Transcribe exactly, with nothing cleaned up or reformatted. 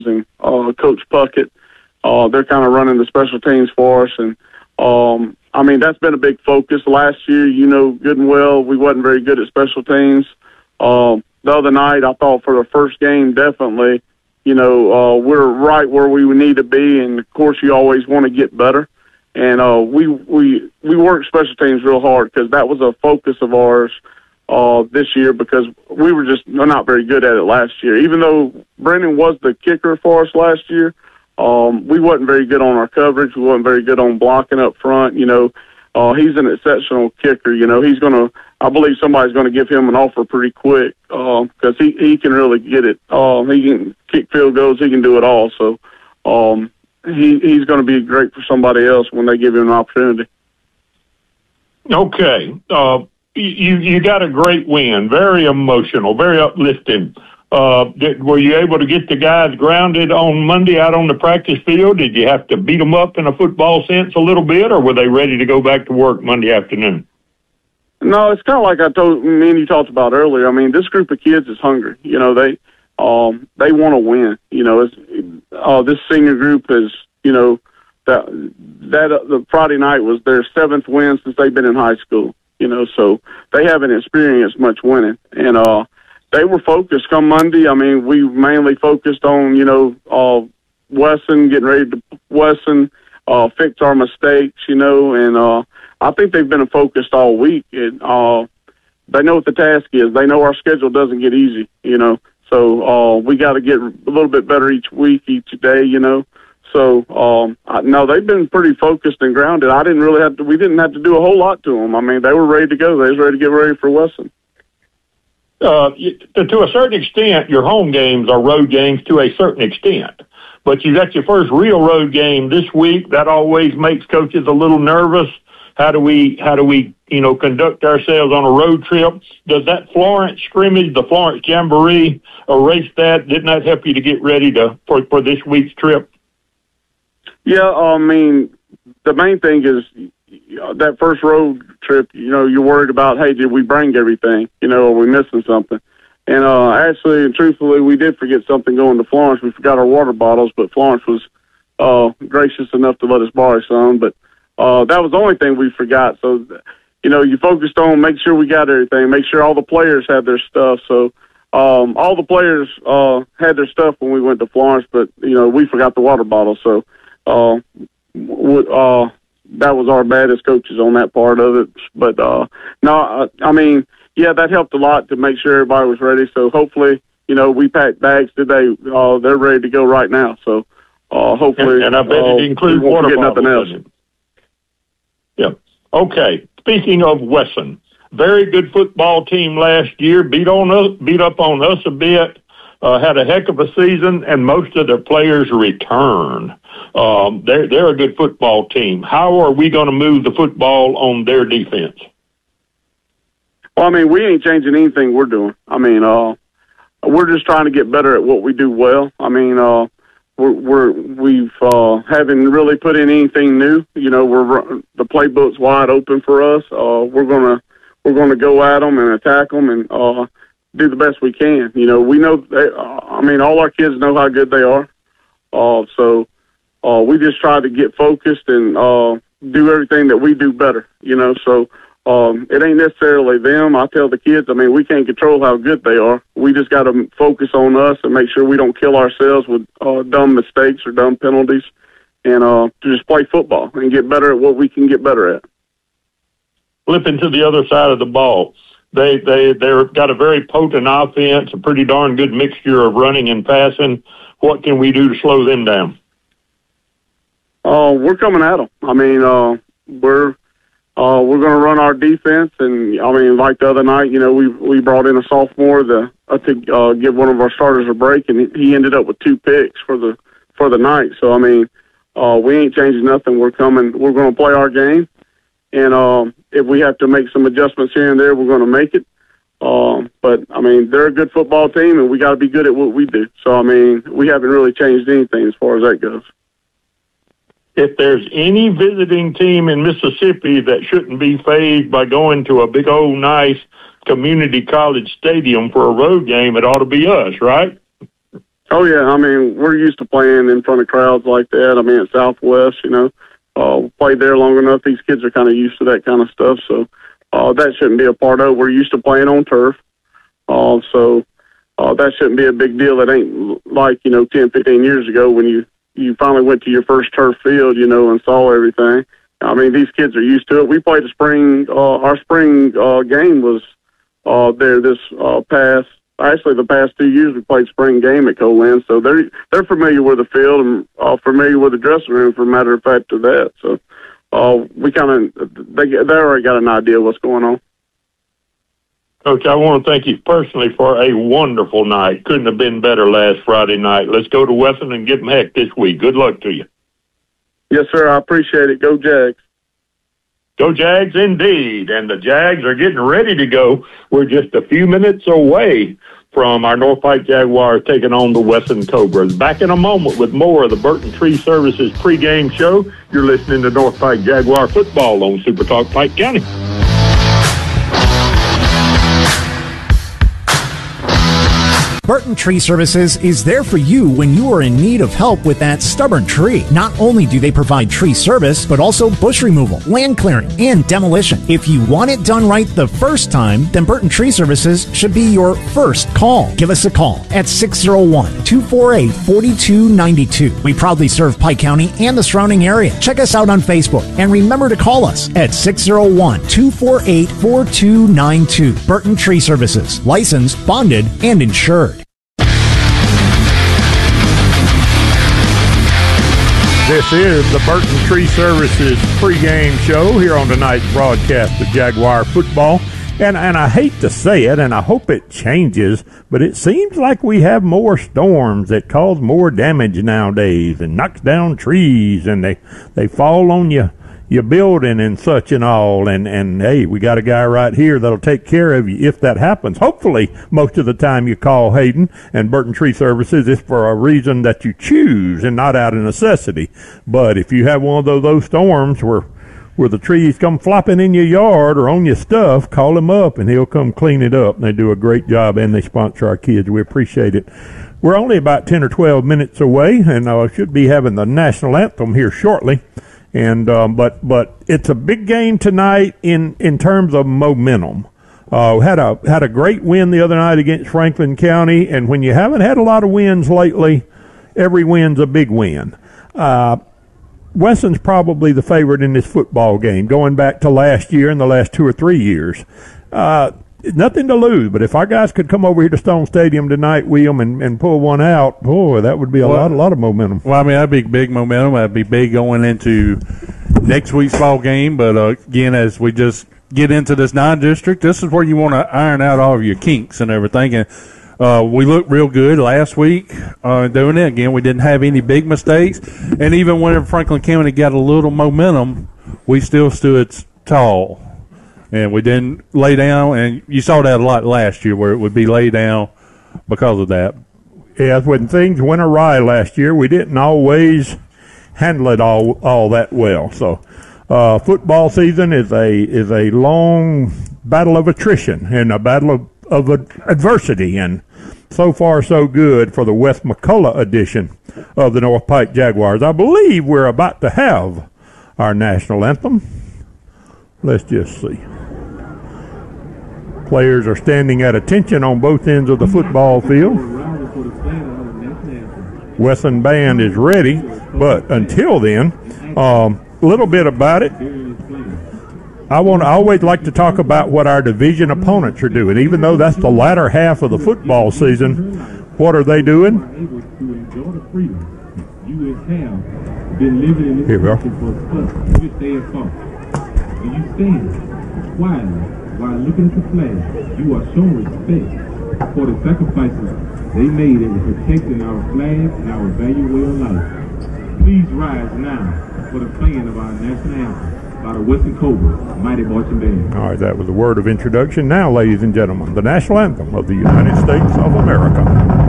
and uh, Coach Puckett. Uh, they're kind of running the special teams for us. And, um, I mean, that's been a big focus. Last year, you know, good and well, we wasn't very good at special teams. Um, the other night, I thought for the first game, definitely, you know, uh, we're right where we need to be. And, of course, you always want to get better. And uh, we, we, we worked special teams real hard because that was a focus of ours uh, this year because we were just not very good at it last year. Even though Brendan was the kicker for us last year, um, we wasn't very good on our coverage. We wasn't very good on blocking up front. You know, uh, he's an exceptional kicker. You know, he's going to – I believe somebody's going to give him an offer pretty quick because uh, he, he can really get it. Uh, he can kick field goals. He can do it all. So um, he he's going to be great for somebody else when they give him an opportunity. Okay. Uh, you, you got a great win, very emotional, very uplifting. Uh, did, were you able to get the guys grounded on Monday out on the practice field? Did you have to beat them up in a football sense a little bit, or were they ready to go back to work Monday afternoon? No, it's kind of like I told me and you talked about earlier. I mean, this group of kids is hungry. You know, they um, they want to win. You know, it's, uh, this senior group is, you know, that that uh, the Friday night was their seventh win since they've been in high school. You know, so they haven't experienced much winning, and uh, they were focused come Monday. I mean, we mainly focused on, you know, uh, Wesson, getting ready to Wesson, uh, fix our mistakes, you know, and uh, I think they've been focused all week. And, uh, they know what the task is. They know our schedule doesn't get easy, you know, so uh, we got to get a little bit better each week, each day, you know. So, um, I, no, they've been pretty focused and grounded. I didn't really have to, we didn't have to do a whole lot to them. I mean, they were ready to go. They was ready to get ready for Wesson. Uh, to a certain extent, your home games are road games to a certain extent. But you got your first real road game this week. That always makes coaches a little nervous. How do we, how do we, you know, conduct ourselves on a road trip? Does that Florence scrimmage, the Florence Jamboree, erase that? Didn't that help you to get ready to for, for this week's trip? Yeah, I mean, the main thing is that first road trip, you know, you're worried about, hey, did we bring everything? You know, are we missing something? And uh, actually and truthfully, we did forget something going to Florence. We forgot our water bottles, but Florence was uh, gracious enough to let us borrow some. But uh, that was the only thing we forgot. So, you know, you focused on make sure we got everything, make sure all the players had their stuff. So um, all the players uh, had their stuff when we went to Florence, but, you know, we forgot the water bottles. So uh, w- uh, that was our bad as coaches on that part of it. But, uh, no, I, I mean, yeah, that helped a lot to make sure everybody was ready. So hopefully, you know, we packed bags today. Uh, they're ready to go right now. So uh, hopefully, and, and I bet uh, it includes we won't water forget bottles. Nothing else. Yeah. Okay. Speaking of Wesson, very good football team last year. Beat on us, beat up on us a bit. Uh, had a heck of a season, and most of their players return. Um, they're they're a good football team. How are we going to move the football on their defense? Well, I mean, we ain't changing anything we're doing. I mean, uh, we're just trying to get better at what we do well. I mean, uh, we're, we're we've uh, haven't really put in anything new. You know, we're the playbook's wide open for us. Uh, we're gonna we're gonna go at them and attack them and uh, do the best we can. You know, we know. They, uh, I mean, all our kids know how good they are. Uh, so uh, we just try to get focused and uh, do everything that we do better. You know, so. Um, it ain't necessarily them. I tell the kids, I mean, we can't control how good they are. We just got to focus on us and make sure we don't kill ourselves with uh, dumb mistakes or dumb penalties and uh, to just play football and get better at what we can get better at. Flipping to the other side of the ball, they, they, they've got a very potent offense, a pretty darn good mixture of running and passing. What can we do to slow them down? Uh, we're coming at them. I mean, uh, we're, Uh, we're going to run our defense, and I mean, like the other night, you know, we we brought in a sophomore to uh, to uh, give one of our starters a break, and he ended up with two picks for the for the night. So I mean, uh, we ain't changing nothing. We're coming. We're going to play our game, and um, if we have to make some adjustments here and there, we're going to make it. Um, but I mean, they're a good football team, and we got to be good at what we do. So I mean, we haven't really changed anything as far as that goes. If there's any visiting team in Mississippi that shouldn't be fazed by going to a big old nice community college stadium for a road game, it ought to be us, right? Oh, yeah. I mean, we're used to playing in front of crowds like that. I mean, at Southwest, you know, uh, played there long enough. These kids are kind of used to that kind of stuff. So uh, that shouldn't be a part of it. We're used to playing on turf. Uh, so uh, that shouldn't be a big deal. It ain't like, you know, ten, fifteen years ago when you, you finally went to your first turf field, you know, and saw everything. I mean, these kids are used to it. We played a spring, uh, our spring uh, game was uh, there this uh, past, actually the past two years we played spring game at Colin. So they're, they're familiar with the field and uh, familiar with the dressing room, for a matter of fact, of that. So uh, we kind of, they, they already got an idea of what's going on. Coach, I want to thank you personally for a wonderful night. Couldn't have been better last Friday night. Let's go to Wesson and give them heck this week. Good luck to you. Yes, sir. I appreciate it. Go Jags. Go Jags indeed. And the Jags are getting ready to go. We're just a few minutes away from our North Pike Jaguars taking on the Wesson Cobras. Back in a moment with more of the Burton Tree Services pregame show. You're listening to North Pike Jaguar football on Super Talk Pike County. Burton Tree Services is there for you when you are in need of help with that stubborn tree. Not only do they provide tree service, but also bush removal, land clearing, and demolition. If you want it done right the first time, then Burton Tree Services should be your first call. Give us a call at six oh one, two four eight, four two nine two. We proudly serve Pike County and the surrounding area. Check us out on Facebook and remember to call us at six oh one, two four eight, four two nine two. Burton Tree Services, licensed, bonded, and insured. This is the Burton Tree Services pregame show here on tonight's broadcast of Jaguar football. And and I hate to say it, and I hope it changes, but it seems like we have more storms that cause more damage nowadays and knocks down trees, and they, they fall on you. Your building and such and all, and, and hey, we got a guy right here that'll take care of you if that happens. Hopefully, most of the time you call Hayden and Burton Tree Services is for a reason that you choose and not out of necessity. But if you have one of those, those storms where where the trees come flopping in your yard or on your stuff, call him up and he'll come clean it up. And they do a great job, and they sponsor our kids. We appreciate it. We're only about ten or twelve minutes away, and I uh, should be having the national anthem here shortly. And um, but but it's a big game tonight in, in terms of momentum. Uh, had a had a great win the other night against Franklin County, and when you haven't had a lot of wins lately, every win's a big win. Uh, Wesson's probably the favorite in this football game, going back to last year and the last two or three years. Uh, nothing to lose, but if our guys could come over here to Stone Stadium tonight, William, and, and pull one out, boy, that would be a well, lot, a lot of momentum. Well, I mean, that'd be big momentum. That'd be big going into next week's ball game. But uh, again, as we just get into this non-district, this is where you want to iron out all of your kinks and everything. And uh, we looked real good last week uh, doing it. Again, we didn't have any big mistakes, and even when Franklin County got a little momentum, we still stood tall. And we didn't lay down, and you saw that a lot last year where it would be lay down because of that. Yeah, when things went awry last year, we didn't always handle it all all that well. So uh, football season is a is a long battle of attrition and a battle of, of adversity. And so far, so good for the West McCullough edition of the North Pike Jaguars. I believe we're about to have our national anthem. Let's just see. Players are standing at attention on both ends of the football field. Wesson Band is ready, but until then, a um, little bit about it. I want. I always like to talk about what our division opponents are doing, even though that's the latter half of the football season. What are they doing? Here we are. While looking at the flag, you are showing respect for the sacrifices they made in protecting our flag and our valuable way of life. Please rise now for the playing of our national anthem by the Wesson Cobras Mighty Marching Band. All right, that was a word of introduction. Now, ladies and gentlemen, the national anthem of the United States of America.